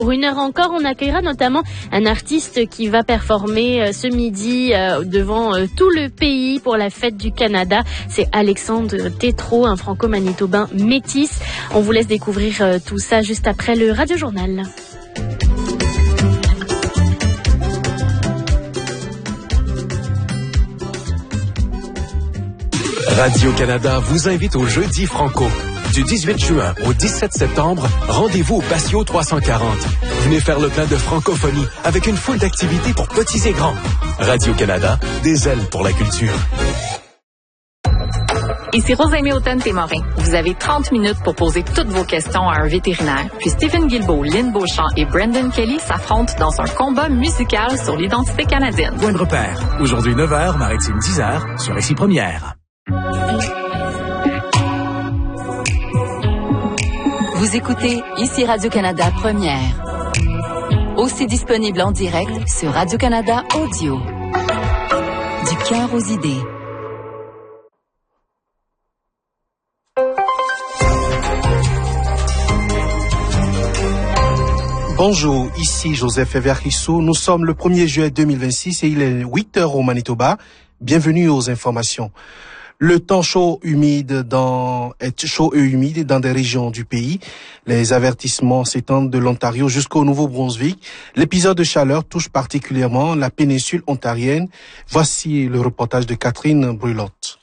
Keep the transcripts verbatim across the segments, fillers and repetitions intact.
Pour une heure encore, on accueillera notamment un artiste qui va performer euh, ce midi euh, devant euh, tout le pays pour la fête du Canada. C'est Alexandre Tétrault, un franco-manitobain métis. On vous laisse découvrir euh, tout ça juste après le Radio Journal. Radio-Canada vous invite au Jeudi Franco. Du dix-huit juin au dix-sept septembre, rendez-vous au Patio trois cent quarante. Venez faire le plein de francophonie avec une foule d'activités pour petits et grands. Radio-Canada, des ailes pour la culture. Ici Rosalie Hautain-Témorin. Vous avez trente minutes pour poser toutes vos questions à un vétérinaire. Puis Stephen Guilbeault, Lynn Beauchamp et Brendan Kelly s'affrontent dans un combat musical sur l'identité canadienne. Point de repère. Aujourd'hui neuf heures, Maritime dix heures, sur Ici Première. Vous écoutez Ici Radio-Canada Première. Aussi disponible en direct sur Radio-Canada Audio. Du cœur aux idées. Bonjour, ici Joseph Everissou. Nous sommes le premier juillet deux mille vingt-six et il est huit heures au Manitoba. Bienvenue aux informations. Le temps chaud, humide dans, est chaud et humide dans des régions du pays. Les avertissements s'étendent de l'Ontario jusqu'au Nouveau-Brunswick. L'épisode de chaleur touche particulièrement la péninsule ontarienne. Voici le reportage de Catherine Brulotte.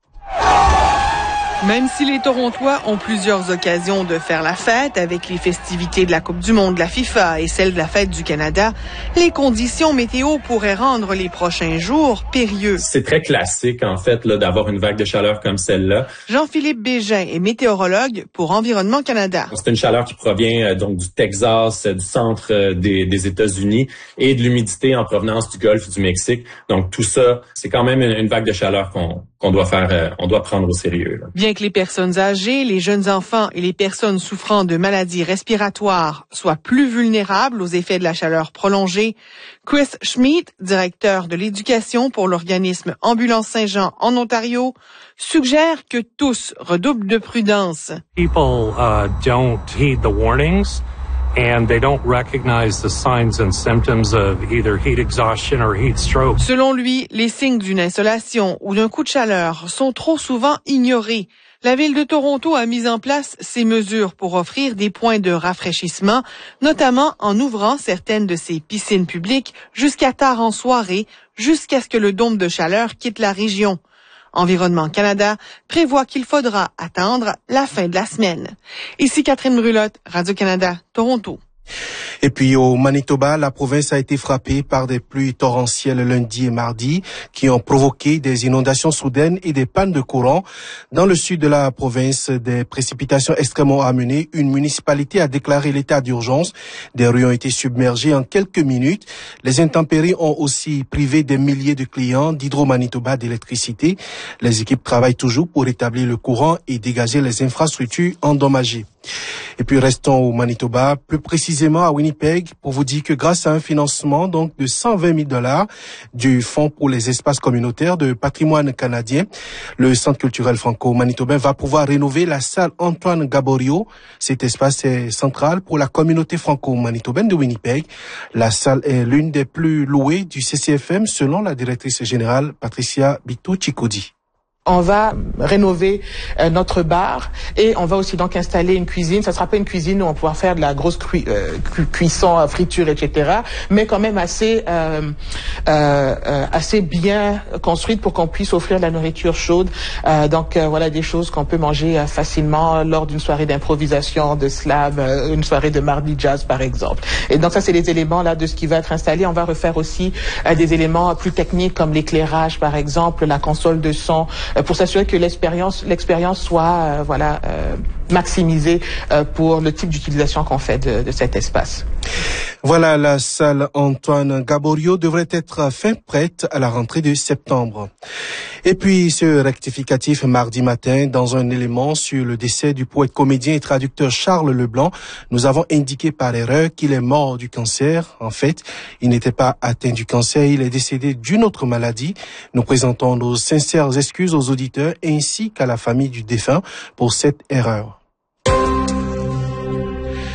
Même si les Torontois ont plusieurs occasions de faire la fête avec les festivités de la Coupe du monde de la FIFA et celle de la Fête du Canada, les conditions météo pourraient rendre les prochains jours périlleux. C'est très classique, en fait, là, d'avoir une vague de chaleur comme celle-là. Jean-Philippe Bégin est météorologue pour Environnement Canada. C'est une chaleur qui provient euh, donc du Texas, euh, du centre euh, des, des États-Unis et de l'humidité en provenance du Golfe du Mexique. Donc tout ça, c'est quand même une, une vague de chaleur qu'on, qu'on doit faire, euh, on doit prendre au sérieux, là. Bien que les personnes âgées, les jeunes enfants et les personnes souffrant de maladies respiratoires soient plus vulnérables aux effets de la chaleur prolongée, Chris Schmidt, directeur de l'éducation pour l'organisme Ambulance Saint-Jean en Ontario, suggère que tous redoublent de prudence. People uh, don't heed the warnings and they don't recognize the signs and symptoms of either heat exhaustion or heat stroke. Selon lui, les signes d'une insolation ou d'un coup de chaleur sont trop souvent ignorés. La ville de Toronto a mis en place ces mesures pour offrir des points de rafraîchissement, notamment en ouvrant certaines de ses piscines publiques jusqu'à tard en soirée, jusqu'à ce que le dôme de chaleur quitte la région. Environnement Canada prévoit qu'il faudra attendre la fin de la semaine. Ici Catherine Brulotte, Radio-Canada, Toronto. Et puis au Manitoba, la province a été frappée par des pluies torrentielles lundi et mardi qui ont provoqué des inondations soudaines et des pannes de courant. Dans le sud de la province, des précipitations extrêmement amenées. Une municipalité a déclaré l'état d'urgence. Des rues ont été submergées en quelques minutes. Les intempéries ont aussi privé des milliers de clients d'Hydro-Manitoba d'électricité. Les équipes travaillent toujours pour rétablir le courant et dégager les infrastructures endommagées. Et puis restons au Manitoba, plus précisément à Winnipeg, pour vous dire que grâce à un financement donc de cent vingt mille dollars du Fonds pour les espaces communautaires de patrimoine canadien, le Centre culturel franco-manitobain va pouvoir rénover la salle Antoine Gaborio. Cet espace est central pour la communauté franco-manitobaine de Winnipeg. La salle est l'une des plus louées du C C F M selon la directrice générale Patricia Bito-Chikodi. On va rénover euh, notre bar et on va aussi donc installer une cuisine. Ça sera pas une cuisine où on va pouvoir faire de la grosse cui- euh, cu- cuisson, friture, et cetera. Mais quand même assez euh, euh, euh, assez bien construite pour qu'on puisse offrir de la nourriture chaude. Euh, donc euh, voilà des choses qu'on peut manger euh, facilement lors d'une soirée d'improvisation, de slam, euh, une soirée de mardi jazz par exemple. Et donc ça c'est les éléments là de ce qui va être installé. On va refaire aussi euh, des éléments plus techniques comme l'éclairage par exemple, la console de son, pour s'assurer que l'expérience l'expérience soit euh, voilà euh, maximisée euh, pour le type d'utilisation qu'on fait de, de cet espace. Voilà, la salle Antoine Gaborio devrait être fin prête à la rentrée de septembre. Et puis, ce rectificatif mardi matin, dans un élément sur le décès du poète, comédien et traducteur Charles Leblanc, nous avons indiqué par erreur qu'il est mort du cancer. En fait, il n'était pas atteint du cancer, il est décédé d'une autre maladie. Nous présentons nos sincères excuses aux auditeurs ainsi qu'à la famille du défunt pour cette erreur.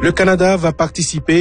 Le Canada va participer